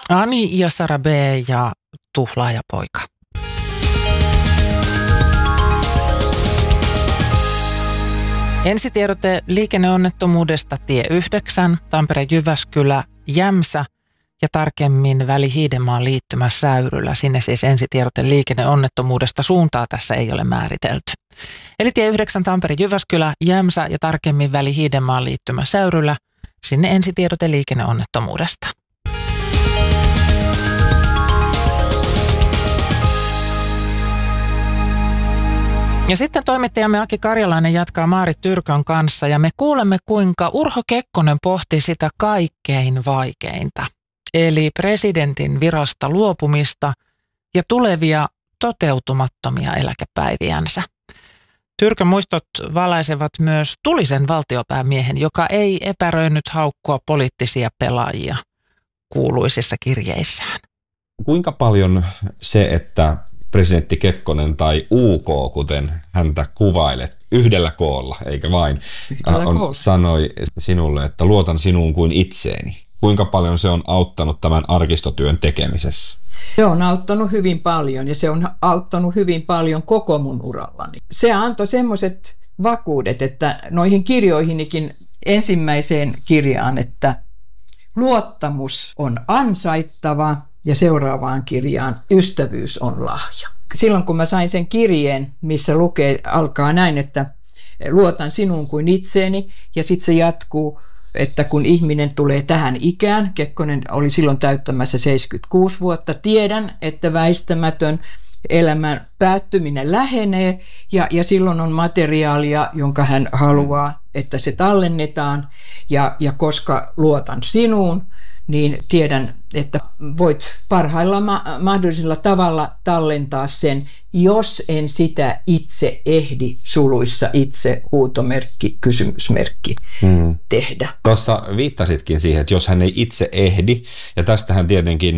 Ani ja Sara B. ja Tuhlaajapoika. Ensitiedote liikenneonnettomuudesta tie 9, Tampere-Jyväskylä, Jämsä ja tarkemmin väli Hiidenmaan liittymä Säyryllä. Sinne siis ensitiedote liikenneonnettomuudesta, suuntaa tässä ei ole määritelty. Eli tie 9, Tampere-Jyväskylä, Jämsä ja tarkemmin väli Hiidenmaan liittymä Säyryllä. Sinne ensitiedote liikenneonnettomuudesta. Ja sitten toimittajamme Aki Karjalainen jatkaa Maarit Tyrkön kanssa ja me kuulemme, kuinka Urho Kekkonen pohti sitä kaikkein vaikeinta, eli presidentin virasta luopumista ja tulevia toteutumattomia eläkepäiviänsä. Tyrkön muistot valaisevat myös tulisen valtiopäämiehen, joka ei epäröinyt haukkua poliittisia pelaajia kuuluisissa kirjeissään. Kuinka paljon se, että presidentti Kekkonen tai UK, kuten häntä kuvailet, yhdellä koolla, eikä vain, sanoi sinulle, että luotan sinuun kuin itseeni. Kuinka paljon se on auttanut tämän arkistotyön tekemisessä? Se on auttanut hyvin paljon ja se on auttanut hyvin paljon koko mun urallani. Se antoi semmoiset vakuudet, että noihin kirjoihinikin ensimmäiseen kirjaan, että luottamus on ansaittava ja seuraavaan kirjaan ystävyys on lahja. Silloin kun mä sain sen kirjeen, missä alkaa näin, että luotan sinuun kuin itseeni ja sitten se jatkuu, että kun ihminen tulee tähän ikään, Kekkonen oli silloin täyttämässä 76 vuotta, tiedän, että väistämätön elämän päättyminen lähenee ja silloin on materiaalia, jonka hän haluaa, että se tallennetaan ja koska luotan sinuun, niin tiedän, että voit parhailla mahdollisella tavalla tallentaa sen, jos en sitä itse ehdi, suluissa itse, huutomerkki, kysymysmerkki, tehdä. Tuossa viittasitkin siihen, että jos hän ei itse ehdi, ja tästähän tietenkin